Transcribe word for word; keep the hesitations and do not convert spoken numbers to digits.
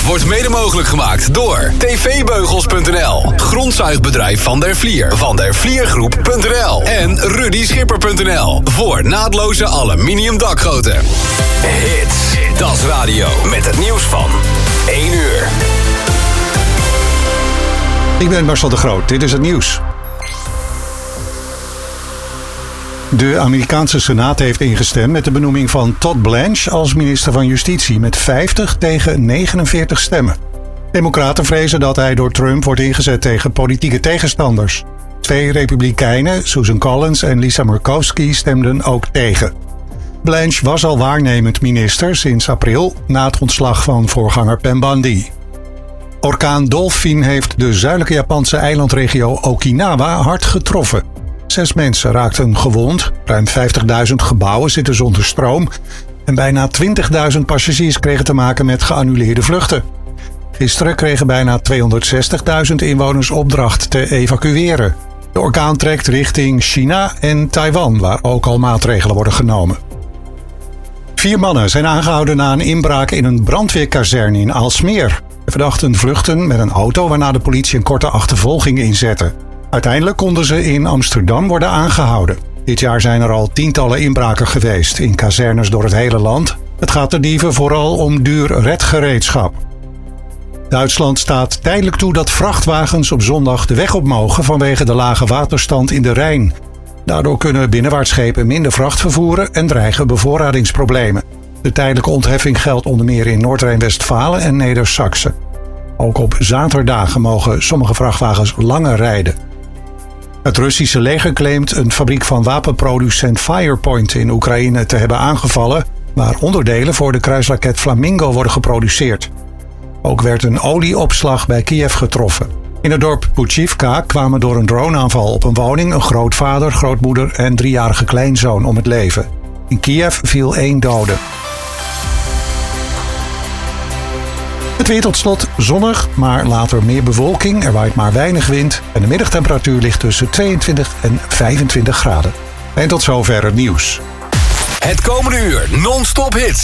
wordt mede mogelijk gemaakt door t v beugels punt n l, grondzuigbedrijf Van der Vlier, van der vliergroep punt n l en rudy schipper punt n l voor naadloze aluminium dakgoten. Hits, dat is radio met het nieuws van één uur. Ik ben Marcel de Groot, dit is het nieuws. De Amerikaanse Senaat heeft ingestemd met de benoeming van Todd Blanche als minister van Justitie met vijftig tegen negenenveertig stemmen. Democraten vrezen dat hij door Trump wordt ingezet tegen politieke tegenstanders. Twee republikeinen, Susan Collins en Lisa Murkowski, stemden ook tegen. Blanche was al waarnemend minister sinds april na het ontslag van voorganger Pam Bondi. Orkaan Dolphin heeft de zuidelijke Japanse eilandregio Okinawa hard getroffen. Zes mensen raakten gewond, ruim vijftigduizend gebouwen zitten zonder stroom en bijna twintigduizend passagiers kregen te maken met geannuleerde vluchten. Gisteren kregen bijna tweehonderdzestigduizend inwoners opdracht te evacueren. De orkaan trekt richting China en Taiwan, waar ook al maatregelen worden genomen. Vier mannen zijn aangehouden na een inbraak in een brandweerkazerne in Aalsmeer. De verdachten vluchtten met een auto waarna de politie een korte achtervolging inzette. Uiteindelijk konden ze in Amsterdam worden aangehouden. Dit jaar zijn er al tientallen inbraken geweest in kazernes door het hele land. Het gaat de dieven vooral om duur redgereedschap. Duitsland staat tijdelijk toe dat vrachtwagens op zondag de weg op mogen vanwege de lage waterstand in de Rijn. Daardoor kunnen binnenwaartschepen minder vracht vervoeren en dreigen bevoorradingsproblemen. De tijdelijke ontheffing geldt onder meer in Noord-Rijn-Westfalen en Neder-Saxe. Ook op zaterdagen mogen sommige vrachtwagens langer rijden. Het Russische leger claimt een fabriek van wapenproducent Firepoint in Oekraïne te hebben aangevallen, waar onderdelen voor de kruisraket Flamingo worden geproduceerd. Ook werd een olieopslag bij Kiev getroffen. In het dorp Puchivka kwamen door een droneaanval op een woning een grootvader, grootmoeder en driejarige kleinzoon om het leven. In Kiev viel één dode. Het weer tot slot zonnig, maar later meer bewolking. Er waait maar weinig wind en de middagtemperatuur ligt tussen tweeëntwintig en vijfentwintig graden. En tot zover het nieuws. Het komende uur non-stop hits.